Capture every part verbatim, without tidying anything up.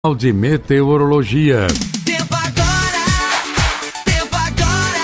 de Meteorologia. Tempo agora, tempo agora.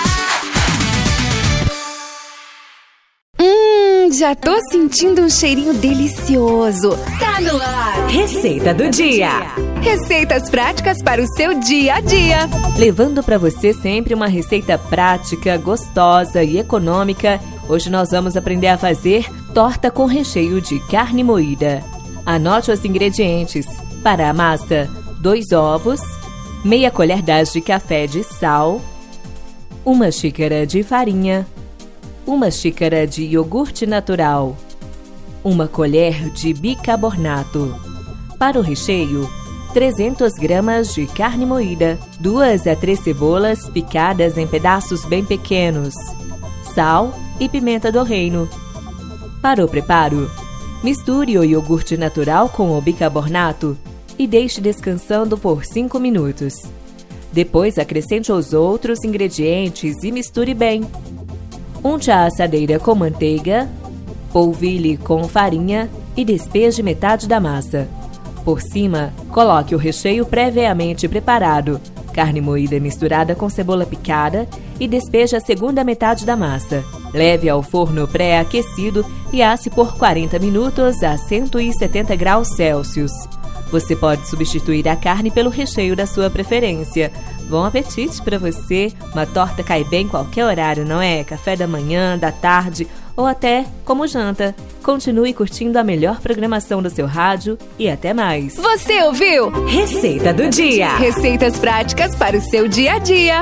Hum, já tô sentindo um cheirinho delicioso. Tá no ar. Receita do dia. Receitas práticas para o seu dia a dia. Levando para você sempre uma receita prática, gostosa e econômica. Hoje nós vamos aprender a fazer torta com recheio de carne moída. Anote os ingredientes. Para a massa, dois ovos, meia colher de café de sal, uma xícara de farinha, uma xícara de iogurte natural, uma colher de bicarbonato. Para o recheio, trezentas gramas de carne moída, duas a três cebolas picadas em pedaços bem pequenos, sal e pimenta do reino. Para o preparo, misture o iogurte natural com o bicarbonato e deixe descansando por cinco minutos. Depois acrescente os outros ingredientes e misture bem. Unte a assadeira com manteiga, polvilhe com farinha e despeje metade da massa. Por cima, coloque o recheio previamente preparado, carne moída misturada com cebola picada e despeje a segunda metade da massa. Leve ao forno pré-aquecido e asse por quarenta minutos a cento e setenta graus Celsius. Você pode substituir a carne pelo recheio da sua preferência. Bom apetite para você! Uma torta cai bem em qualquer horário, não é? Café da manhã, da tarde ou até como janta. Continue curtindo a melhor programação do seu rádio e até mais. Você ouviu? Receita do dia. Receitas práticas para o seu dia a dia.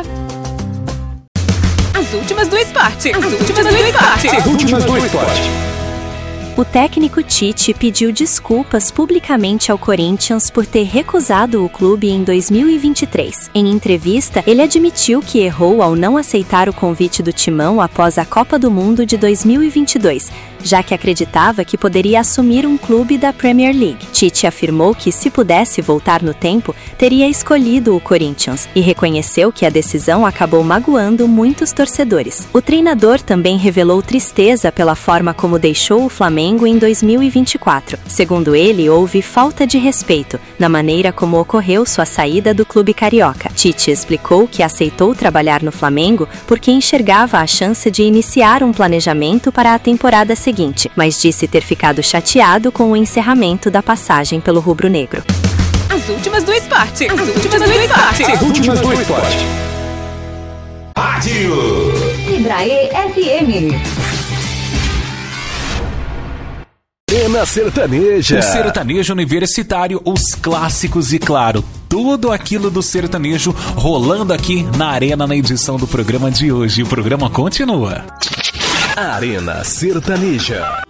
As últimas do esporte. As últimas do esporte. As últimas do esporte. O técnico Tite pediu desculpas publicamente ao Corinthians por ter recusado o clube em dois mil e vinte e três. Em entrevista, ele admitiu que errou ao não aceitar o convite do Timão após a Copa do Mundo de dois mil e vinte e dois, já que acreditava que poderia assumir um clube da Premier League. Tite afirmou que, se pudesse voltar no tempo, teria escolhido o Corinthians e reconheceu que a decisão acabou magoando muitos torcedores. O treinador também revelou tristeza pela forma como deixou o Flamengo em dois mil e vinte e quatro. Segundo ele, houve falta de respeito na maneira como ocorreu sua saída do clube carioca. Tite explicou que aceitou trabalhar no Flamengo porque enxergava a chance de iniciar um planejamento para a temporada seguinte, mas disse ter ficado chateado com o encerramento da passagem pelo rubro-negro. As últimas do esporte. As últimas do esporte. As últimas do esporte. Rádio Ibraê F M. Arena Sertaneja. O sertanejo universitário, os clássicos e, claro, tudo aquilo do sertanejo rolando aqui na Arena na edição do programa de hoje. O programa continua. Arena Sertaneja.